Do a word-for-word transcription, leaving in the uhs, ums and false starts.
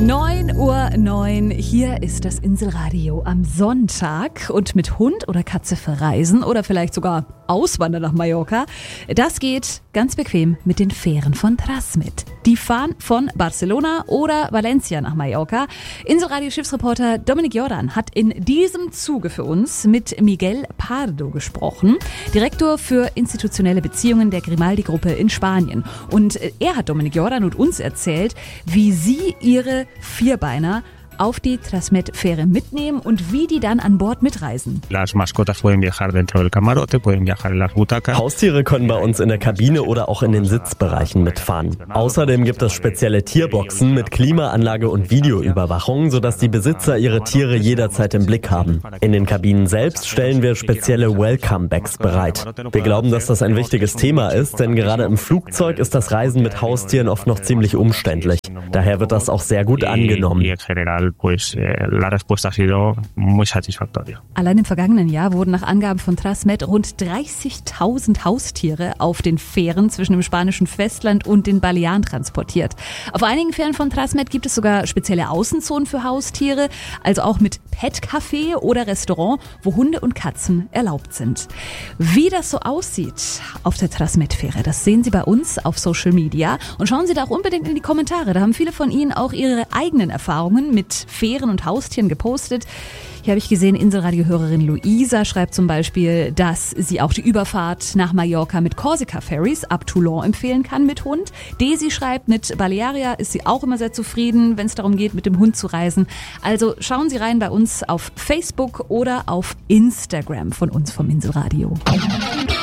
neun Uhr neun, hier ist das Inselradio am Sonntag. Und mit Hund oder Katze verreisen oder vielleicht sogar auswandern nach Mallorca, das geht ganz bequem mit den Fähren von Trasmed. Die fahren von Barcelona oder Valencia nach Mallorca. Inselradio-Schiffsreporter Dominik Jordan hat in diesem Zuge für uns mit Miguel Pardo gesprochen, Direktor für institutionelle Beziehungen der Grimaldi-Gruppe in Spanien. Und er hat Dominik Jordan und uns erzählt, wie sie ihre Vierbeiner auf die Trasmed-Fähre mitnehmen und wie die dann an Bord mitreisen. Las mascotas pueden viajar dentro del camarote, pueden viajar en las butacas. Haustiere können bei uns in der Kabine oder auch in den Sitzbereichen mitfahren. Außerdem gibt es spezielle Tierboxen mit Klimaanlage und Videoüberwachung, sodass die Besitzer ihre Tiere jederzeit im Blick haben. In den Kabinen selbst stellen wir spezielle Welcome-Bags bereit. Wir glauben, dass das ein wichtiges Thema ist, denn gerade im Flugzeug ist das Reisen mit Haustieren oft noch ziemlich umständlich. Daher wird das auch sehr gut angenommen. Pues eh, la respuesta ha sido muy satisfactoria. Allein im vergangenen Jahr wurden nach Angaben von Trasmed rund dreißigtausend Haustiere auf den Fähren zwischen dem spanischen Festland und den Balearen transportiert. Auf einigen Fähren von Trasmed gibt es sogar spezielle Außenzonen für Haustiere, also auch mit Pet-Café oder Restaurant, wo Hunde und Katzen erlaubt sind. Wie das so aussieht auf der Trasmed-Fähre, das sehen Sie bei uns auf Social Media und schauen Sie da auch unbedingt in die Kommentare. Da haben viele von Ihnen auch ihre eigenen Erfahrungen mit Fähren und Haustieren gepostet. Hier habe ich gesehen, Inselradio-Hörerin Luisa schreibt zum Beispiel, dass sie auch die Überfahrt nach Mallorca mit Corsica-Ferries ab Toulon empfehlen kann mit Hund. Desi schreibt, mit Balearia ist sie auch immer sehr zufrieden, wenn es darum geht, mit dem Hund zu reisen. Also schauen Sie rein bei uns auf Facebook oder auf Instagram von uns vom Inselradio.